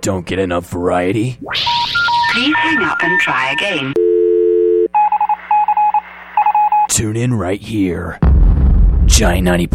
Don't get enough variety? Please hang up and try again. Tune in right here. Giant 90.